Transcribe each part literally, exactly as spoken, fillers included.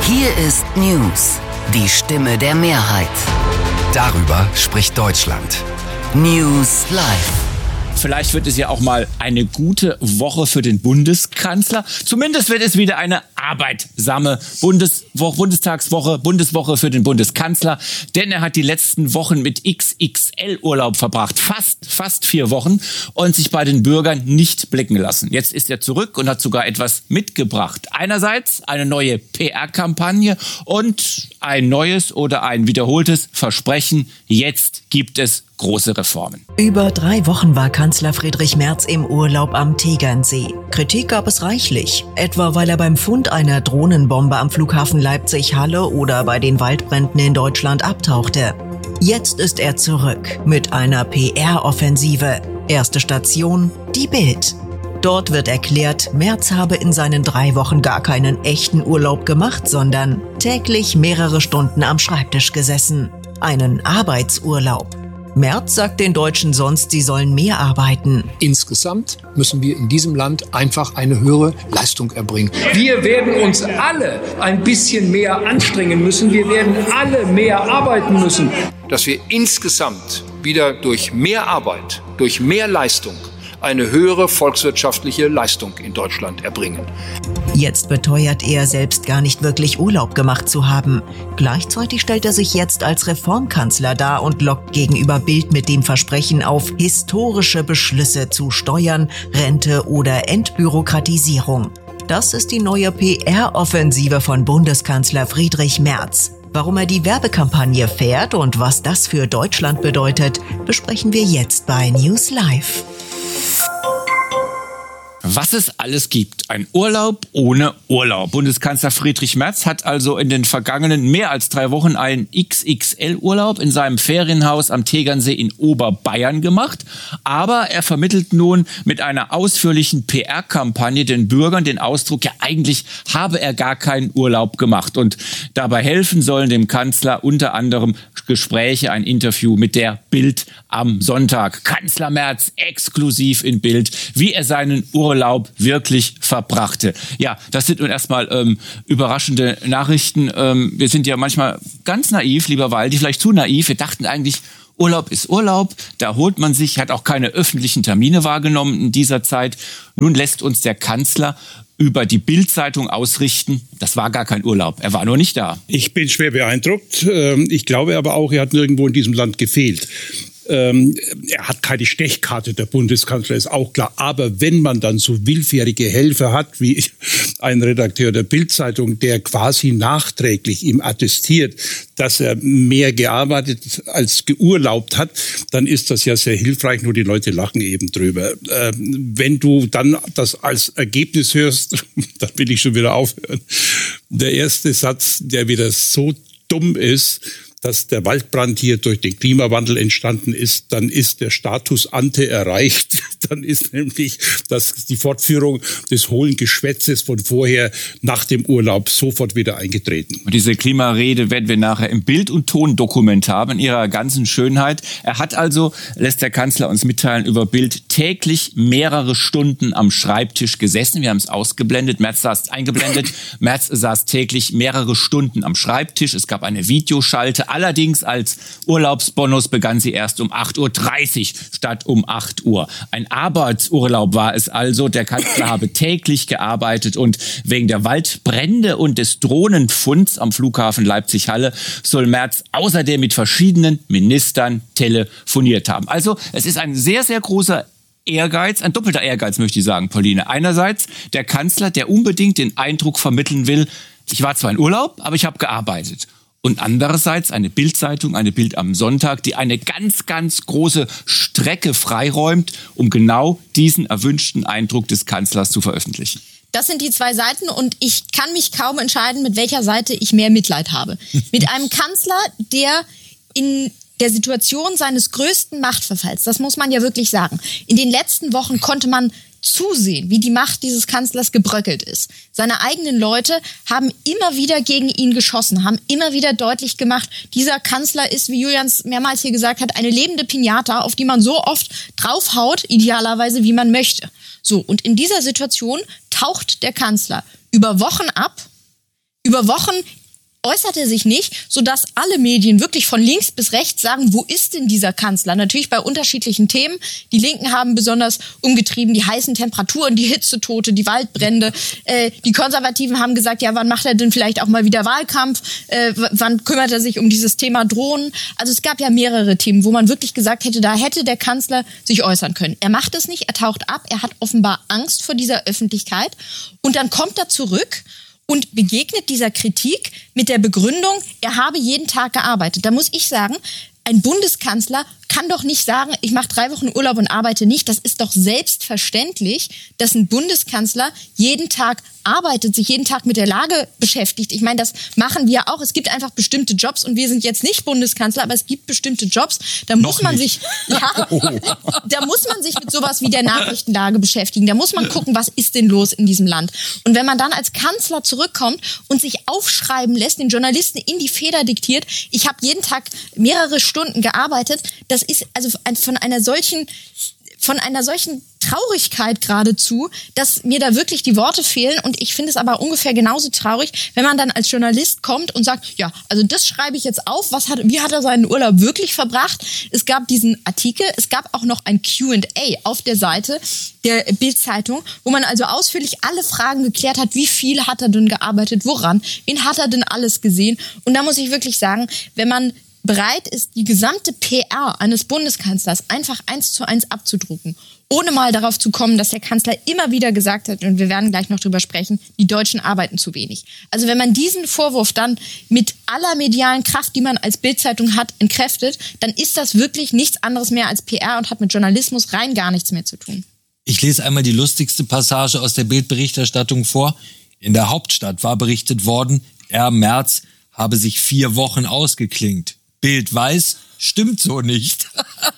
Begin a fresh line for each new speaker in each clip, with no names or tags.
Hier ist News, die Stimme der Mehrheit. Darüber spricht Deutschland. News Live.
Vielleicht wird es ja auch mal eine gute Woche für den Bundeskanzler. Zumindest wird es wieder eine arbeitsame Bundeswoche, Bundestagswoche, Bundeswoche für den Bundeskanzler. Denn er hat die letzten Wochen mit X X L-Urlaub verbracht. Fast, fast vier Wochen. Und sich bei den Bürgern nicht blicken lassen. Jetzt ist er zurück und hat sogar etwas mitgebracht. Einerseits eine neue P R-Kampagne und ein neues oder ein wiederholtes Versprechen. Jetzt gibt es große Reformen.
Über drei Wochen war Kanzler Friedrich Merz im Urlaub am Tegernsee. Kritik gab es reichlich, etwa weil er beim Fund einer Drohnenbombe am Flughafen Leipzig-Halle oder bei den Waldbränden in Deutschland abtauchte. Jetzt ist er zurück mit einer P R-Offensive. Erste Station, die Bild. Dort wird erklärt, Merz habe in seinen drei Wochen gar keinen echten Urlaub gemacht, sondern täglich mehrere Stunden am Schreibtisch gesessen. Einen Arbeitsurlaub. Merz sagt den Deutschen sonst, sie sollen mehr arbeiten.
Insgesamt müssen wir in diesem Land einfach eine höhere Leistung erbringen.
Wir werden uns alle ein bisschen mehr anstrengen müssen. Wir werden alle mehr arbeiten müssen.
Dass wir insgesamt wieder durch mehr Arbeit, durch mehr Leistung eine höhere volkswirtschaftliche Leistung in Deutschland erbringen.
Jetzt beteuert er, selbst gar nicht wirklich Urlaub gemacht zu haben. Gleichzeitig stellt er sich jetzt als Reformkanzler dar und lockt gegenüber Bild mit dem Versprechen auf historische Beschlüsse zu Steuern, Rente oder Entbürokratisierung. Das ist die neue P R-Offensive von Bundeskanzler Friedrich Merz. Warum er die Werbekampagne fährt und was das für Deutschland bedeutet, besprechen wir jetzt bei News Live.
Was es alles gibt. Ein Urlaub ohne Urlaub. Bundeskanzler Friedrich Merz hat also in den vergangenen mehr als drei Wochen einen X X L-Urlaub in seinem Ferienhaus am Tegernsee in Oberbayern gemacht. Aber er vermittelt nun mit einer ausführlichen P R-Kampagne den Bürgern den Ausdruck, ja eigentlich habe er gar keinen Urlaub gemacht. Und dabei helfen sollen dem Kanzler unter anderem Gespräche, ein Interview mit der Bild am Sonntag. Kanzler Merz exklusiv in Bild, wie er seinen Urlaub wirklich verbrachte. Ja, das sind nun erstmal ähm, überraschende Nachrichten. Ähm, wir sind ja manchmal ganz naiv, lieber Waldi, vielleicht zu naiv. Wir dachten eigentlich, Urlaub ist Urlaub, da erholt man sich, hat auch keine öffentlichen Termine wahrgenommen in dieser Zeit. Nun lässt uns der Kanzler über die Bild-Zeitung ausrichten, das war gar kein Urlaub, er war nur nicht da.
Ich bin schwer beeindruckt. Ich glaube aber auch, er hat nirgendwo in diesem Land gefehlt. Ähm, er hat keine Stechkarte, der Bundeskanzler, ist auch klar. Aber wenn man dann so willfährige Helfer hat, wie ein Redakteur der Bild-Zeitung, der quasi nachträglich ihm attestiert, dass er mehr gearbeitet als geurlaubt hat, dann ist das ja sehr hilfreich, nur die Leute lachen eben drüber. Ähm, wenn du dann das als Ergebnis hörst, dann will ich schon wieder aufhören. Der erste Satz, der wieder so dumm ist, dass der Waldbrand hier durch den Klimawandel entstanden ist, dann ist der Status ante erreicht. Dann ist nämlich das, die Fortführung des hohlen Geschwätzes von vorher nach dem Urlaub sofort wieder eingetreten.
Und diese Klimarede werden wir nachher im Bild- und Tondokument haben, in ihrer ganzen Schönheit. Er hat also, lässt der Kanzler uns mitteilen, über Bild täglich mehrere Stunden am Schreibtisch gesessen. Wir haben es ausgeblendet, Merz saß eingeblendet. Merz saß täglich mehrere Stunden am Schreibtisch. Es gab eine Videoschalte. Allerdings als Urlaubsbonus begann sie erst um acht Uhr dreißig statt um acht Uhr. Ein Arbeitsurlaub war es also. Der Kanzler habe täglich gearbeitet und wegen der Waldbrände und des Drohnenfunds am Flughafen Leipzig-Halle soll Merz außerdem mit verschiedenen Ministern telefoniert haben. Also es ist ein sehr, sehr großer Ehrgeiz, ein doppelter Ehrgeiz, möchte ich sagen, Pauline. Einerseits der Kanzler, der unbedingt den Eindruck vermitteln will, ich war zwar in Urlaub, aber ich habe gearbeitet. Und andererseits eine Bild-Zeitung, eine Bild am Sonntag, die eine ganz, ganz große Strecke freiräumt, um genau diesen erwünschten Eindruck des Kanzlers zu veröffentlichen.
Das sind die zwei Seiten und ich kann mich kaum entscheiden, mit welcher Seite ich mehr Mitleid habe. Mit einem Kanzler, der in der Situation seines größten Machtverfalls, das muss man ja wirklich sagen, in den letzten Wochen konnte man zusehen, wie die Macht dieses Kanzlers gebröckelt ist. Seine eigenen Leute haben immer wieder gegen ihn geschossen, haben immer wieder deutlich gemacht, dieser Kanzler ist, wie Julians mehrmals hier gesagt hat, eine lebende Piñata, auf die man so oft draufhaut, idealerweise, wie man möchte. So, und in dieser Situation taucht der Kanzler über Wochen ab, Über Wochen äußert er sich nicht, sodass alle Medien wirklich von links bis rechts sagen, wo ist denn dieser Kanzler? Natürlich bei unterschiedlichen Themen. Die Linken haben besonders umgetrieben, die heißen Temperaturen, die Hitzetote, die Waldbrände. Äh, die Konservativen haben gesagt, ja, wann macht er denn vielleicht auch mal wieder Wahlkampf? Äh, wann kümmert er sich um dieses Thema Drohnen? Also es gab ja mehrere Themen, wo man wirklich gesagt hätte, da hätte der Kanzler sich äußern können. Er macht es nicht, er taucht ab, er hat offenbar Angst vor dieser Öffentlichkeit. Und dann kommt er zurück und begegnet dieser Kritik mit der Begründung, er habe jeden Tag gearbeitet. Da muss ich sagen, ein Bundeskanzler kann doch nicht sagen, ich mache drei Wochen Urlaub und arbeite nicht. Das ist doch selbstverständlich, dass ein Bundeskanzler jeden Tag arbeitet, sich jeden Tag mit der Lage beschäftigt. Ich meine, das machen wir auch. Es gibt einfach bestimmte Jobs und wir sind jetzt nicht Bundeskanzler, aber es gibt bestimmte Jobs. Da muss man sich, ja, da muss man sich mit sowas wie der Nachrichtenlage beschäftigen. Da muss man gucken, was ist denn los in diesem Land. Und wenn man dann als Kanzler zurückkommt und sich aufschreiben lässt, den Journalisten in die Feder diktiert, ich habe jeden Tag mehrere Stunden gearbeitet, das ist also von einer solchen von einer solchen Traurigkeit geradezu, dass mir da wirklich die Worte fehlen. Und ich finde es aber ungefähr genauso traurig, wenn man dann als Journalist kommt und sagt, ja, also das schreibe ich jetzt auf. Was hat, wie hat er seinen Urlaub wirklich verbracht? Es gab diesen Artikel, es gab auch noch ein Q and A auf der Seite der Bild-Zeitung, wo man also ausführlich alle Fragen geklärt hat, wie viel hat er denn gearbeitet, woran, wen hat er denn alles gesehen? Und da muss ich wirklich sagen, wenn man bereit ist, die gesamte P R eines Bundeskanzlers einfach eins zu eins abzudrucken, ohne mal darauf zu kommen, dass der Kanzler immer wieder gesagt hat, und wir werden gleich noch drüber sprechen, die Deutschen arbeiten zu wenig. Also wenn man diesen Vorwurf dann mit aller medialen Kraft, die man als Bild-Zeitung hat, entkräftet, dann ist das wirklich nichts anderes mehr als P R und hat mit Journalismus rein gar nichts mehr zu tun.
Ich lese einmal die lustigste Passage aus der Bild-Berichterstattung vor. In der Hauptstadt war berichtet worden, er Merz habe sich vier Wochen ausgeklingt. Bild weiß, stimmt so nicht.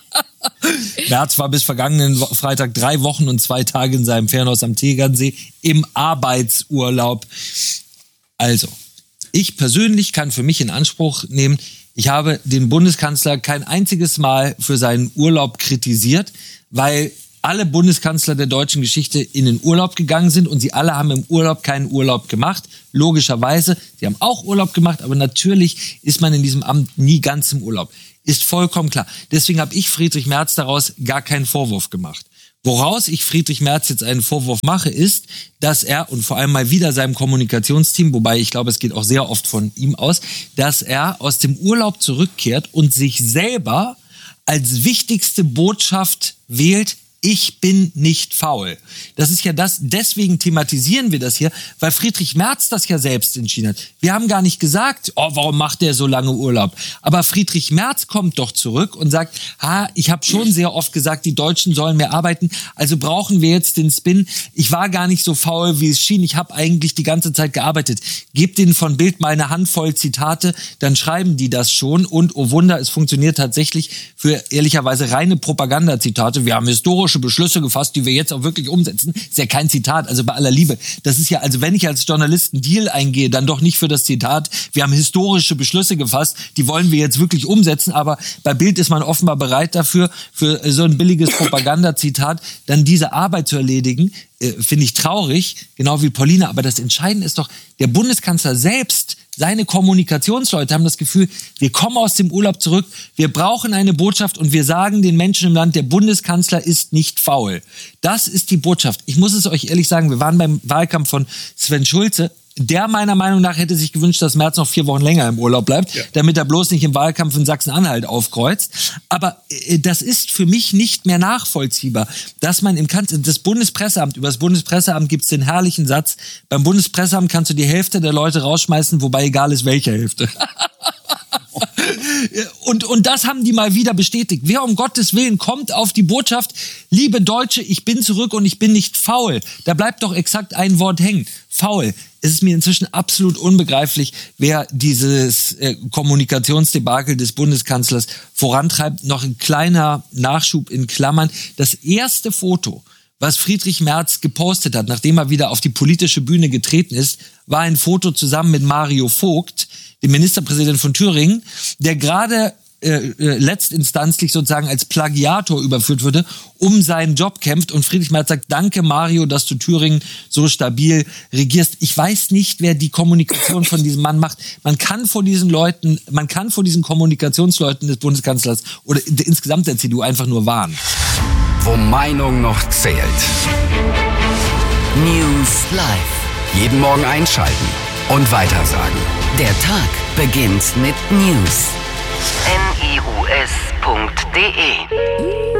Merz war bis vergangenen Freitag drei Wochen und zwei Tage in seinem Ferienhaus am Tegernsee im Arbeitsurlaub. Also, ich persönlich kann für mich in Anspruch nehmen, ich habe den Bundeskanzler kein einziges Mal für seinen Urlaub kritisiert, weil alle Bundeskanzler der deutschen Geschichte in den Urlaub gegangen sind und sie alle haben im Urlaub keinen Urlaub gemacht. Logischerweise, sie haben auch Urlaub gemacht, aber natürlich ist man in diesem Amt nie ganz im Urlaub. Ist vollkommen klar. Deswegen habe ich Friedrich Merz daraus gar keinen Vorwurf gemacht. Woraus ich Friedrich Merz jetzt einen Vorwurf mache, ist, dass er, und vor allem mal wieder seinem Kommunikationsteam, wobei ich glaube, es geht auch sehr oft von ihm aus, dass er aus dem Urlaub zurückkehrt und sich selber als wichtigste Botschaft wählt, ich bin nicht faul. Das ist ja das, deswegen thematisieren wir das hier, weil Friedrich Merz das ja selbst entschieden hat. Wir haben gar nicht gesagt, oh, warum macht der so lange Urlaub? Aber Friedrich Merz kommt doch zurück und sagt, ha, ich habe schon sehr oft gesagt, die Deutschen sollen mehr arbeiten, also brauchen wir jetzt den Spin. Ich war gar nicht so faul, wie es schien, ich habe eigentlich die ganze Zeit gearbeitet. Gebt denen von Bild mal eine Handvoll Zitate, dann schreiben die das schon und, oh Wunder, es funktioniert tatsächlich für ehrlicherweise reine Propagandazitate. Wir haben historische Beschlüsse gefasst, die wir jetzt auch wirklich umsetzen. Ist ja kein Zitat, also bei aller Liebe. Das ist ja, also wenn ich als Journalist einen Deal eingehe, dann doch nicht für das Zitat, wir haben historische Beschlüsse gefasst, die wollen wir jetzt wirklich umsetzen, aber bei Bild ist man offenbar bereit dafür, für so ein billiges Propagandazitat, dann diese Arbeit zu erledigen. Äh, finde ich traurig, genau wie Paulina, aber das Entscheidende ist doch, der Bundeskanzler selbst, seine Kommunikationsleute haben das Gefühl, wir kommen aus dem Urlaub zurück, wir brauchen eine Botschaft und wir sagen den Menschen im Land, der Bundeskanzler ist nicht faul. Das ist die Botschaft. Ich muss es euch ehrlich sagen, wir waren beim Wahlkampf von Sven Schulze. Der meiner Meinung nach hätte sich gewünscht, dass Merz noch vier Wochen länger im Urlaub bleibt, ja, damit er bloß nicht im Wahlkampf in Sachsen-Anhalt aufkreuzt. Aber äh, das ist für mich nicht mehr nachvollziehbar, dass man im Kanzler, das Bundespresseamt, über das Bundespresseamt gibt es den herrlichen Satz, beim Bundespresseamt kannst du die Hälfte der Leute rausschmeißen, wobei egal ist, welche Hälfte. Und, und das haben die mal wieder bestätigt. Wer um Gottes Willen kommt auf die Botschaft, liebe Deutsche, ich bin zurück und ich bin nicht faul. Da bleibt doch exakt ein Wort hängen. Faul. Es ist mir inzwischen absolut unbegreiflich, wer dieses äh, Kommunikationsdebakel des Bundeskanzlers vorantreibt. Noch ein kleiner Nachschub in Klammern. Das erste Foto, was Friedrich Merz gepostet hat, nachdem er wieder auf die politische Bühne getreten ist, war ein Foto zusammen mit Mario Vogt, dem Ministerpräsidenten von Thüringen, der gerade äh, äh, letztinstanzlich sozusagen als Plagiator überführt würde, um seinen Job kämpft. Und Friedrich Merz sagt, danke Mario, dass du Thüringen so stabil regierst. Ich weiß nicht, wer die Kommunikation von diesem Mann macht. Man kann vor diesen Leuten, man kann vor diesen Kommunikationsleuten des Bundeskanzlers oder insgesamt der C D U einfach nur warnen.
Wo Meinung noch zählt. News Live. Jeden Morgen einschalten und weitersagen. Der Tag beginnt mit News. N I U S punkt D E